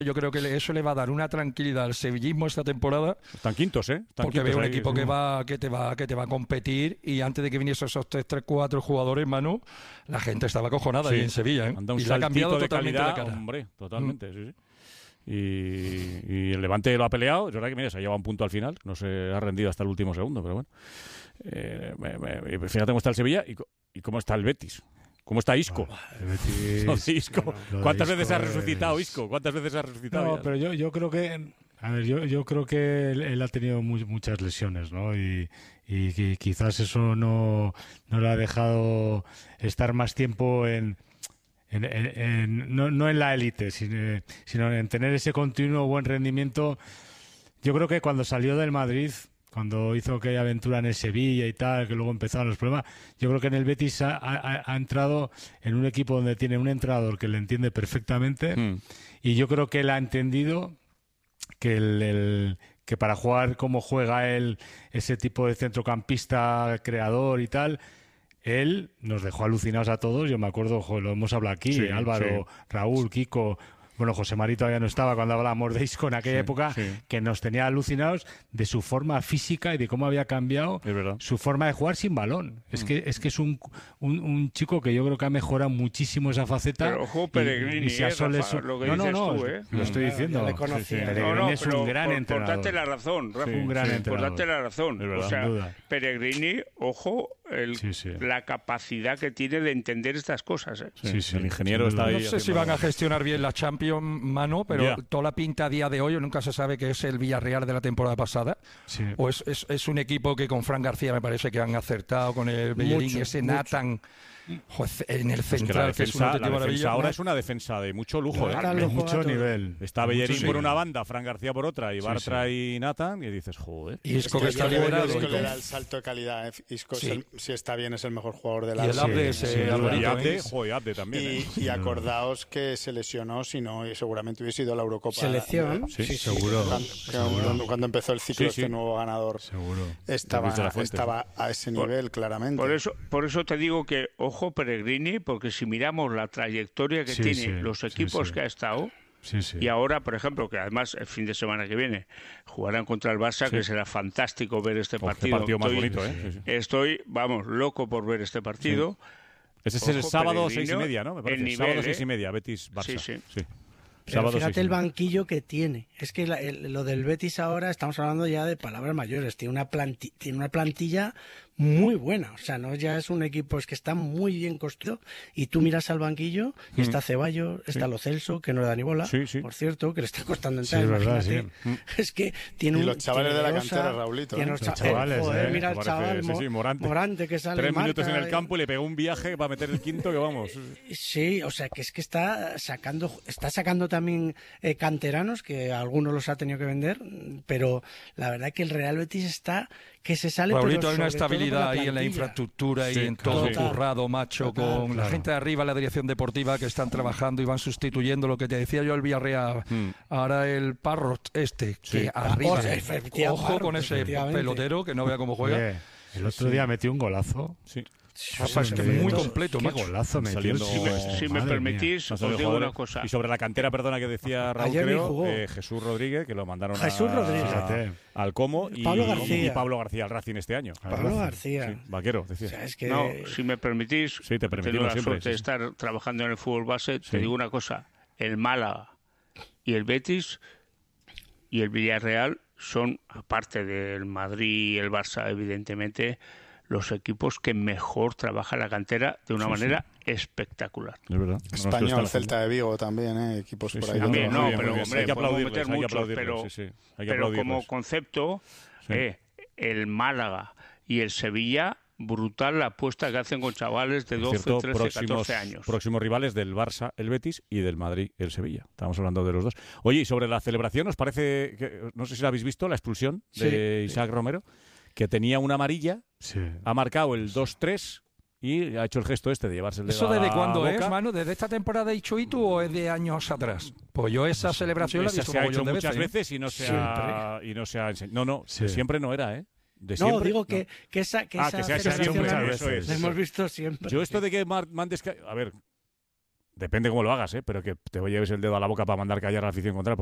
Yo creo que eso le va a dar una tranquilidad al sevillismo esta temporada. Están quintos, ¿eh? Porque veo un equipo que te va a competir, y antes de que viniesen esos 3, 4 jugadores, Manu, la gente estaba acojonada ahí en Sevilla, ¿eh? Anda un y le ha cambiado de totalmente calidad, la cara. Hombre, totalmente, sí. Y el Levante lo ha peleado. Es verdad que, mira, se ha llevado un punto al final. No se ha rendido hasta el último segundo, pero bueno. Fíjate cómo está el Sevilla y cómo está el Betis. ¿Cómo está Isco? Isco. ¿Cuántas veces ha resucitado Isco? ¿Cuántas veces ha resucitado? No, pero yo creo que... A ver, yo creo que él ha tenido muchas lesiones, ¿no? Y quizás eso no le ha dejado estar más tiempo no en la élite, sino en tener ese continuo buen rendimiento. Yo creo que cuando salió del Madrid, cuando hizo aquella aventura en el Sevilla y tal, que luego empezaron los problemas, yo creo que en el Betis ha entrado en un equipo donde tiene un entrenador que le entiende perfectamente, y yo creo que él ha entendido que que para jugar como juega él, ese tipo de centrocampista creador y tal, él nos dejó alucinados a todos. Yo me acuerdo, lo hemos hablado aquí, Álvaro, Raúl, Kiko... Bueno, José Mari todavía no estaba cuando hablábamos de Isco en aquella época, que nos tenía alucinados de su forma física y de cómo había cambiado su forma de jugar sin balón. Es que es un chico que yo creo que ha mejorado muchísimo esa faceta. Pero ojo, Pellegrini, Rafa, lo que dices tú, lo estoy diciendo. Pellegrini es un gran entrenador. Por darte la razón, Rafa. Un gran entrenador. Por darte la razón. Verdad, o sea, Pellegrini, ojo, la capacidad que tiene de entender estas cosas. El ingeniero está ahí. No sé si van a gestionar bien la Champions, Mano, pero toda la pinta a día de hoy, nunca se sabe que es el Villarreal de la temporada pasada, o es un equipo que con Fran García me parece que han acertado, con el Bellerín, ese Nathan en el central, que es una maravilla. Ahora es una defensa de mucho lujo, de mucho nivel. Está Bellerín por una banda, Fran García por otra, y Bartra y Nathan, y dices, joder. Y Isco que está liberado. Isco le da el salto de calidad. Isco, si está bien, es el mejor jugador de la liga. Y el Abde también. Y acordaos que se lesionó, si no, y seguramente hubiese ido a la Eurocopa. Selección, seguro. Cuando empezó el ciclo, este nuevo ganador estaba a ese nivel, claramente. Por eso te digo que, ojo, Pellegrini, porque si miramos la trayectoria que tiene, los equipos que ha estado, y ahora, por ejemplo, que además el fin de semana que viene jugarán contra el Barça, que será fantástico ver este partido. Partido más bonito, Estoy, loco por ver este partido. Ese es el sábado 6:30, ¿no? Me parece. El sábado 6:30, Betis-Barça. Sí. Pero fíjate el banquillo que tiene. Es que lo del Betis ahora estamos hablando ya de palabras mayores. Tiene una plantilla muy buena. O sea, no ya es un equipo, es que está muy bien construido. Y tú miras al banquillo y está Ceballos, está Lo Celso, que no es Dani Bola, por cierto, que le está costando entrar. Sí, es verdad, Es que tiene y los chavales de la cantera, Raulito. Tiene los chavales, mira el chaval Morante, que sale 3 minutos en el campo y le pegó un viaje para meter el quinto, que vamos. Sí, o sea, que es que está sacando también canteranos, que algunos los ha tenido que vender, pero la verdad que el Real Betis está que se sale. Raulito, hay una estabilidad ahí en la infraestructura y en todo currado, macho, con la gente de arriba, la dirección deportiva, que están trabajando y van sustituyendo lo que te decía yo, el Villarreal. Ahora el Parro que arriba, ojo con ese pelotero, que no vea cómo juega. El otro día metió un golazo. Muy completo, qué golazo metió. Si me permitís, os digo una cosa. Y sobre la cantera, perdona, que decía Raúl, creo, Jesús Rodríguez, que lo mandaron al Como, y Pablo García al Racing este año. Pablo García. Vaquero, decía. O sea, es que... No, si me permitís, tengo la suerte de estar trabajando en el fútbol base, te digo una cosa, el Málaga y el Betis y el Villarreal son, aparte del Madrid y el Barça, evidentemente, los equipos que mejor trabajan la cantera de una manera espectacular. Es verdad. Español, Celta de Vigo también, equipos por ahí. También, no, pero hombre, hay que aplaudirles, pero como concepto, el Málaga y el Sevilla, brutal la apuesta que hacen con chavales de 12, 13, 14 años. Próximos rivales del Barça, el Betis, y del Madrid, el Sevilla. Estamos hablando de los dos. Oye, y sobre la celebración, ¿os parece que, no sé si la habéis visto, la expulsión de Isaac Romero, que tenía una amarilla, ha marcado el 2-3 y ha hecho el gesto de llevarse el dedo. ¿Eso desde cuándo boca. es, mano? ¿Desde esta temporada de Ichuitu o es de años atrás? Pues yo esa celebración la he visto se ha hecho de muchas veces y no se ha enseñado. No, siempre no era, ¿eh? No, digo que esa que se ha hecho siempre, eso es. La hemos visto siempre. Yo esto de que mandes... A ver, depende cómo lo hagas, pero que te lleves el dedo a la boca para mandar callar a la afición contraria.